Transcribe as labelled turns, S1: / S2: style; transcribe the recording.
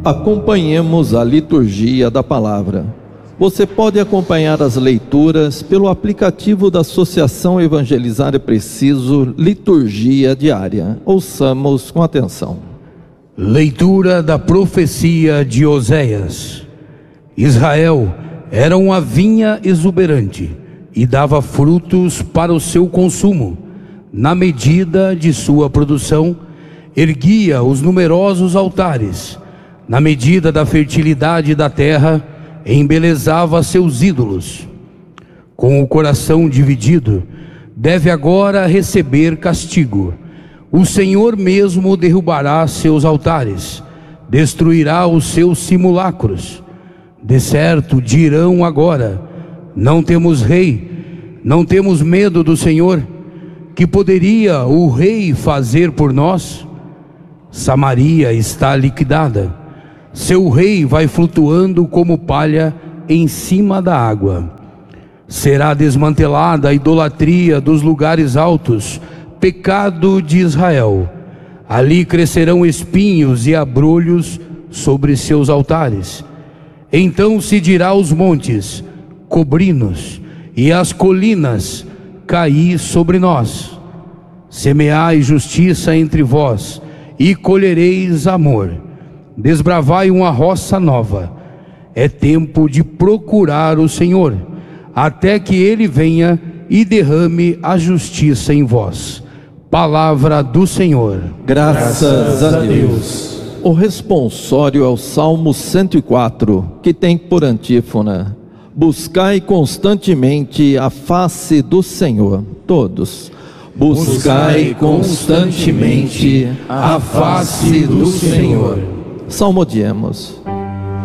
S1: Acompanhemos a liturgia da palavra. Você pode acompanhar as leituras pelo aplicativo da Associação Evangelizar é Preciso, Liturgia Diária. Ouçamos com atenção.
S2: Leitura da profecia de Oséias. Israel era uma vinha exuberante e dava frutos para o seu consumo. Na medida de sua produção, erguia os numerosos altares. Na medida da fertilidade da terra, embelezava seus ídolos. Com o coração dividido, deve agora receber castigo. O Senhor mesmo derrubará seus altares, destruirá os seus simulacros. De certo dirão agora: não temos rei, não temos medo do Senhor. Que poderia o rei fazer por nós? Samaria está liquidada. Seu rei vai flutuando como palha em cima da água. Será desmantelada a idolatria dos lugares altos, pecado de Israel. Ali crescerão espinhos e abrolhos sobre seus altares. Então se dirá aos montes: cobri-nos, e às colinas: caí sobre nós. Semeai justiça entre vós, e colhereis amor. Desbravai uma roça nova. É tempo de procurar o Senhor, até que Ele venha e derrame a justiça em vós. Palavra do Senhor.
S1: Graças a Deus. O responsório é o Salmo 104, que tem por antífona: buscai constantemente a face do Senhor. Todos. Buscai constantemente a face do Senhor. Salmodiemos.